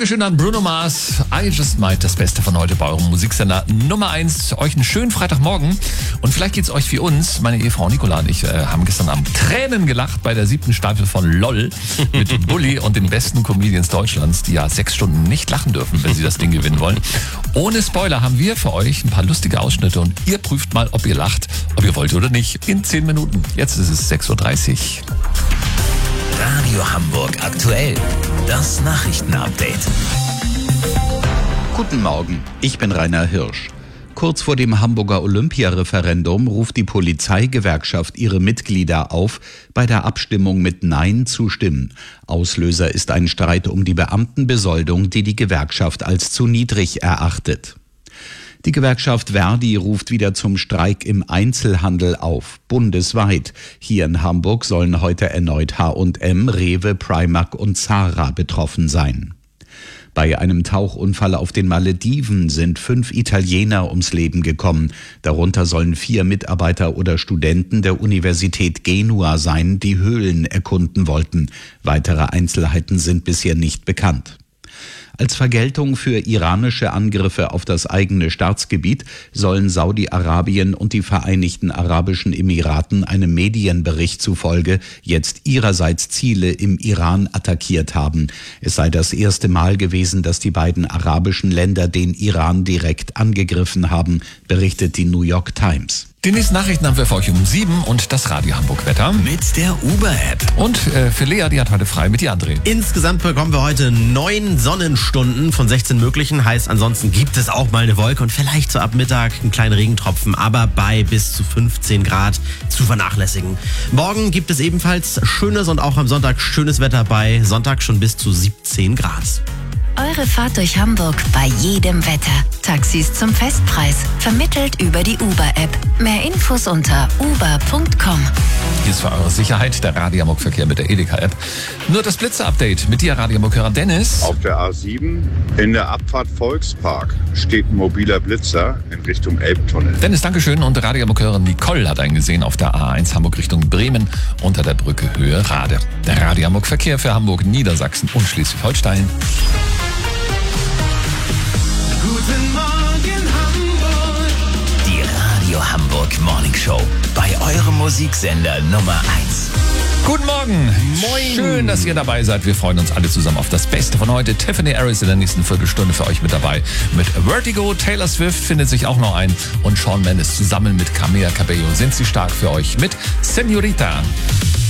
Dankeschön an Bruno Mars. I Just Might, das Beste von heute bei eurem Musiksender Nummer 1. Euch einen schönen Freitagmorgen. Und vielleicht geht's euch wie uns. Meine Ehefrau Nicola und ich haben gestern Abend Tränen gelacht bei der 7. Staffel von LOL mit Bully und den besten Comedians Deutschlands, die ja 6 Stunden nicht lachen dürfen, wenn sie das Ding gewinnen wollen. Ohne Spoiler haben wir für euch ein paar lustige Ausschnitte und ihr prüft mal, ob ihr lacht, ob ihr wollt oder nicht, in 10 Minuten. Jetzt ist es 6.30 Uhr. Radio Hamburg aktuell. Das Nachrichtenupdate. Guten Morgen, ich bin Rainer Hirsch. Kurz vor dem Hamburger Olympiareferendum ruft die Polizeigewerkschaft ihre Mitglieder auf, bei der Abstimmung mit Nein zu stimmen. Auslöser ist ein Streit um die Beamtenbesoldung, die die Gewerkschaft als zu niedrig erachtet. Die Gewerkschaft Verdi ruft wieder zum Streik im Einzelhandel auf, bundesweit. Hier in Hamburg sollen heute erneut H&M, Rewe, Primark und Zara betroffen sein. Bei einem Tauchunfall auf den Malediven sind 5 Italiener ums Leben gekommen. Darunter sollen 4 Mitarbeiter oder Studenten der Universität Genua sein, die Höhlen erkunden wollten. Weitere Einzelheiten sind bisher nicht bekannt. Als Vergeltung für iranische Angriffe auf das eigene Staatsgebiet sollen Saudi-Arabien und die Vereinigten Arabischen Emiraten einem Medienbericht zufolge jetzt ihrerseits Ziele im Iran attackiert haben. Es sei das erste Mal gewesen, dass die beiden arabischen Länder den Iran direkt angegriffen haben, berichtet die New York Times. Die nächsten Nachrichten haben wir für euch um 7 und das Radio Hamburg Wetter. Mit der Uber-App. Und für Lea, die hat heute frei mit dir, André. Insgesamt bekommen wir heute 9 Sonnenstunden von 16 möglichen. Heißt, ansonsten gibt es auch mal eine Wolke und vielleicht so ab Mittag einen kleinen Regentropfen, aber bei bis zu 15 Grad zu vernachlässigen. Morgen gibt es ebenfalls schönes und auch am Sonntag schönes Wetter, bei Sonntag schon bis zu 17 Grad. Eure Fahrt durch Hamburg bei jedem Wetter. Taxis zum Festpreis. Vermittelt über die Uber-App. Mehr Infos unter uber.com. Hier ist für eure Sicherheit der Radio Hamburg Verkehr mit der Edeka-App. Nur das Blitzer-Update mit dir, Radio Hamburg-Hörer Dennis. Auf der A7 in der Abfahrt Volkspark steht ein mobiler Blitzer in Richtung Elbtunnel. Dennis, Dankeschön. Und Radio Hamburg-Hörerin Nicole hat einen gesehen auf der A1 Hamburg Richtung Bremen unter der Brücke Höhe Rade. Der Radio Hamburg Verkehr für Hamburg, Niedersachsen und Schleswig-Holstein. Guten Morgen Hamburg. Die Radio Hamburg Morning Show bei eurem Musiksender Nummer 1. Guten Morgen. Moin. Schön, dass ihr dabei seid. Wir freuen uns alle zusammen auf das Beste von heute. Tiffany Harris in der nächsten Viertelstunde für euch mit dabei. Mit Vertigo, Taylor Swift findet sich auch noch ein. Und Shawn Mendes zusammen mit Camila Cabello sind sie stark für euch mit Señorita.